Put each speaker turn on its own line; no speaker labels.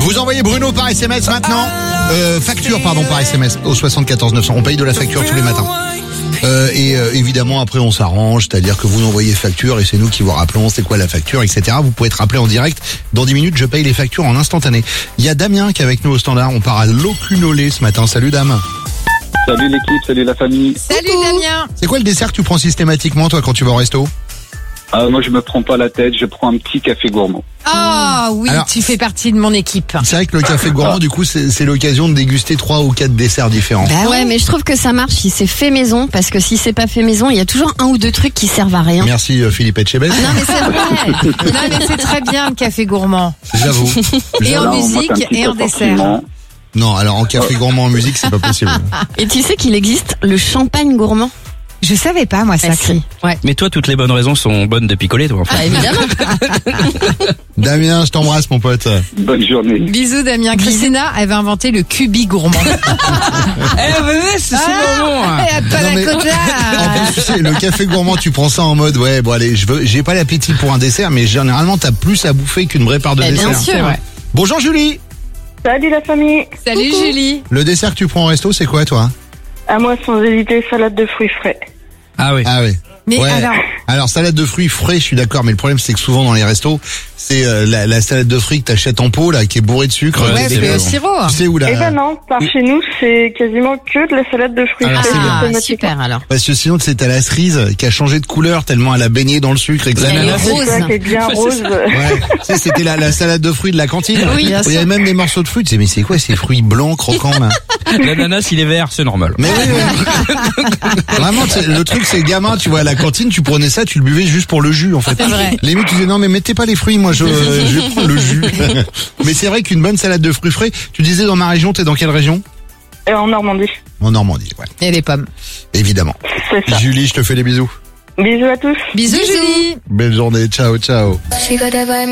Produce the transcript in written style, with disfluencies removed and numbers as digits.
Vous envoyez Bruno par SMS maintenant. Facture par SMS au 74 900. On paye de la facture tous les matins. Évidemment après on s'arrange, c'est-à-dire que vous nous envoyez facture et c'est nous qui vous rappelons c'est quoi la facture, etc. Vous pouvez être rappelé en direct. Dans 10 minutes, je paye les factures en instantané. Il y a Damien qui est avec nous au standard. On part à Locunolé ce matin. Salut Dame.
Salut l'équipe, salut la famille.
Salut Damien.
C'est quoi le dessert que tu prends systématiquement toi quand tu vas au resto?
Moi je me prends pas la tête, je prends un petit café gourmand.
Ah oui,
Alors,
tu fais partie de mon équipe.
C'est vrai que le café gourmand, du coup, c'est l'occasion de déguster 3 ou 4 desserts différents.
Bah
Ouais, mais je trouve que ça marche si c'est fait maison, parce que si c'est pas fait maison, il y a toujours un ou deux trucs qui servent à rien.
Merci Philippe Etchebest.
Non mais c'est vrai. Non mais c'est très bien le café gourmand.
J'avoue.
Et en
Alors, moi,
musique
c'est un petit
et en dessert.
assortiment.
Non, alors en café gourmand en musique, c'est pas possible.
Et tu sais qu'il existe le champagne gourmand?
Je savais pas moi ça.
Ouais.
Mais toi, toutes les bonnes raisons sont bonnes de picoler, toi. Enfin.
Ah, évidemment.
Damien, je t'embrasse mon pote.
Bonne journée.
Bisous Damien. Christina avait inventé le cubi gourmand.
venez, c'est moment.
Et à
Non, mais-
Panacotta.
En plus, tu sais, le café gourmand, tu prends ça en mode, ouais, bon allez, j'ai pas l'appétit pour un dessert, mais généralement t'as plus à bouffer qu'une vraie part de
Eh
dessert.
bien sûr.
C'est vrai.
Bonjour Julie.
Salut la famille.
Salut
Coucou.
Julie.
Le dessert que tu prends au resto, c'est quoi toi?
À moi sans hésiter, salade de fruits frais.
Ah oui.
Ah oui.
Mais
Ouais.
alors,
Salade de fruits frais, je suis d'accord, mais le problème c'est que souvent dans les restos, c'est la salade de fruits que t'achètes en pot là, qui est bourrée de sucre.
Ouais,
ouais,
c'est
c'est
bon.
au sirop.
Tu sais où là?
Eh ben non, par chez nous, c'est quasiment que de la salade de fruits
Alors,
frais.
c'est bien.
Ah,
systématiquement.
super alors.
Parce que sinon, c'est à la cerise qui a changé de couleur tellement elle a baigné dans le sucre, etc.
Elle est
L'ananas.
rose.
C'est ça qui est bien
Ouais, c'est
rose.
Ouais, tu sais, c'était la salade de fruits de la cantine.
Oui, bien
Où il y avait même des morceaux de fruits. Tu sais, mais c'est quoi ces fruits blancs, croquants, là?
L'ananas, il est vert, c'est normal.
Mais oui, oui. Vraiment, le truc, c'est gamin, tu vois, à la cantine, tu prenais ça, tu le buvais juste pour le jus, en fait.
C'est vrai.
Limite, tu disais, non, mais mettez pas les fruits, moi, je vais prendre le jus. Mais c'est vrai qu'une bonne salade de fruits frais, tu disais dans ma région, t'es dans quelle région?
Et en Normandie,
En Normandie, ouais.
Et les pommes.
Évidemment.
c'est ça.
Julie, je te fais des bisous.
Bisous à tous.
Bisous Julie.
Belle journée, ciao, ciao.
She got that vibe.